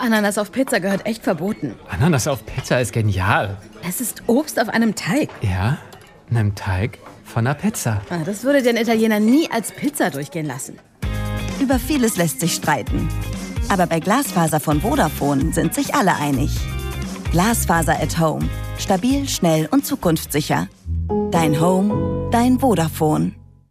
Ananas auf Pizza gehört echt verboten. Ananas auf Pizza ist genial. Es ist Obst auf einem Teig. Ja, einem Teig von einer Pizza. Das würde den Italiener nie als Pizza durchgehen lassen. Über vieles lässt sich streiten. Aber bei Glasfaser von Vodafone sind sich alle einig. Glasfaser at Home. Stabil, schnell und zukunftssicher. Dein Home, dein Vodafone.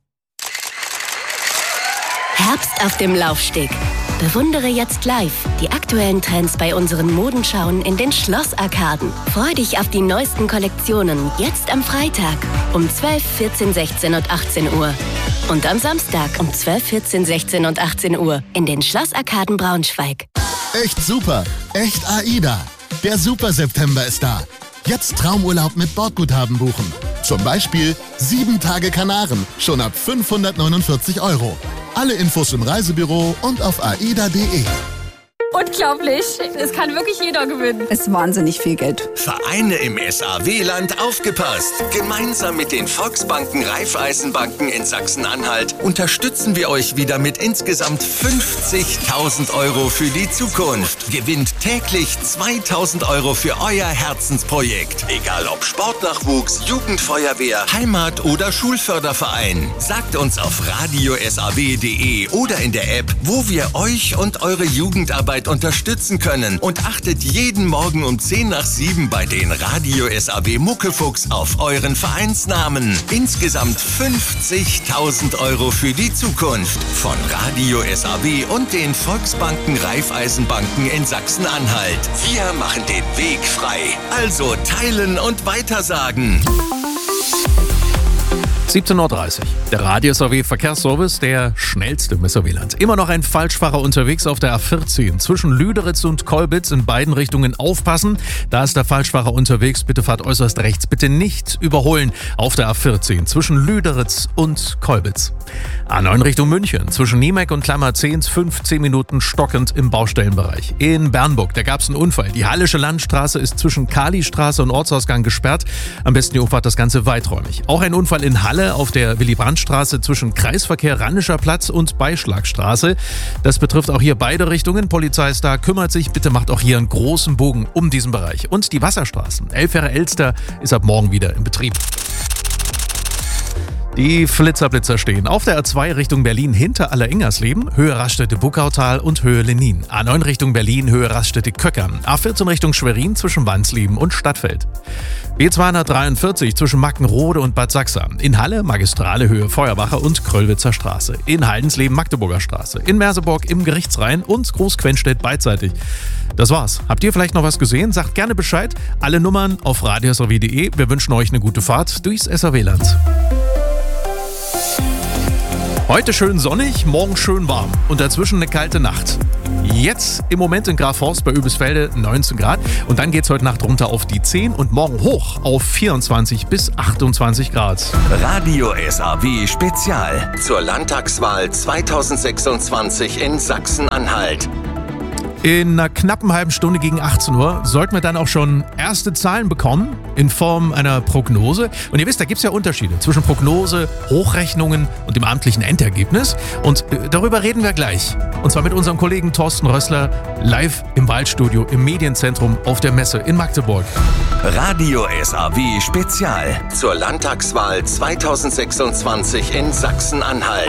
Herbst auf dem Laufsteg. Bewundere jetzt live die aktuellen Trends bei unseren Modenschauen in den Schlossarkaden. Freu dich auf die neuesten Kollektionen jetzt am Freitag um 12, 14, 16 und 18 Uhr. Und am Samstag um 12, 14, 16 und 18 Uhr in den Schlossarkaden Braunschweig. Echt super, echt AIDA. Der Super September ist da. Jetzt Traumurlaub mit Bordguthaben buchen. Zum Beispiel 7 Tage Kanaren, schon ab 549 €. Alle Infos im Reisebüro und auf aida.de. Unglaublich. Es kann wirklich jeder gewinnen. Ist wahnsinnig viel Geld. Vereine im SAW-Land aufgepasst. Gemeinsam mit den Volksbanken Raiffeisenbanken in Sachsen-Anhalt unterstützen wir euch wieder mit insgesamt 50.000 € für die Zukunft. Gewinnt täglich 2.000 € für euer Herzensprojekt. Egal ob Sportnachwuchs, Jugendfeuerwehr, Heimat- oder Schulförderverein. Sagt uns auf radiosaw.de oder in der App, wo wir euch und eure Jugendarbeit unterstützen können, und achtet jeden Morgen um 10 nach 7 bei den Radio SAW Muckefuchs auf euren Vereinsnamen. Insgesamt 50.000 € für die Zukunft von Radio SAW und den Volksbanken Raiffeisenbanken in Sachsen-Anhalt. Wir machen den Weg frei. Also teilen und weitersagen. 17:30 Uhr. Der Radio SAW Verkehrsservice, der schnellste im SAW-Land. Immer noch ein Falschfahrer unterwegs auf der A14. Zwischen Lüderitz und Kolbitz in beiden Richtungen aufpassen. Da ist der Falschfahrer unterwegs. Bitte fahrt äußerst rechts. Bitte nicht überholen auf der A14 zwischen Lüderitz und Kolbitz. A9 Richtung München. Zwischen Niemeck und Klammer 10, 15 Minuten stockend im Baustellenbereich. In Bernburg, da gab es einen Unfall. Die Hallische Landstraße ist zwischen Kalistraße und Ortsausgang gesperrt. Am besten ihr umfahrt das Ganze weiträumig. Auch ein Unfall in Halle auf der Willy-Brandt-Straße zwischen Kreisverkehr Rannischer Platz und Beischlagstraße. Das betrifft auch hier beide Richtungen. Polizei ist da, kümmert sich. Bitte macht auch hier einen großen Bogen um diesen Bereich. Und die Wasserstraßen. Elfjähre-Elster ist ab morgen wieder in Betrieb. Die Flitzer-Blitzer stehen auf der A2 Richtung Berlin hinter Allerengersleben, Höhe Raststätte-Buckautal und Höhe Lenin. A9 Richtung Berlin, Höhe Raststätte-Köckern. A14 Richtung Schwerin zwischen Wansleben und Stadtfeld. B243 zwischen Mackenrode und Bad Sachsa. In Halle Magistrale Höhe Feuerwache und Kröllwitzer Straße. In Haldensleben Magdeburger Straße. In Merseburg im Gerichtsrhein und Großquenstedt beidseitig. Das war's. Habt ihr vielleicht noch was gesehen? Sagt gerne Bescheid. Alle Nummern auf radiosaw.de. Wir wünschen euch eine gute Fahrt durchs SAW-Land. Heute schön sonnig, morgen schön warm und dazwischen eine kalte Nacht. Jetzt im Moment in Grafhorst bei Oebisfelde 19 Grad und dann geht's heute Nacht runter auf die 10 und morgen hoch auf 24 bis 28 Grad. Radio SAW Spezial zur Landtagswahl 2026 in Sachsen-Anhalt. In einer knappen halben Stunde gegen 18 Uhr sollten wir dann auch schon erste Zahlen bekommen in Form einer Prognose. Und ihr wisst, da gibt es ja Unterschiede zwischen Prognose, Hochrechnungen und dem amtlichen Endergebnis. Und darüber reden wir gleich. Und zwar mit unserem Kollegen Thorsten Rössler live im Waldstudio im Medienzentrum auf der Messe in Magdeburg. Radio SAW Spezial zur Landtagswahl 2026 in Sachsen-Anhalt.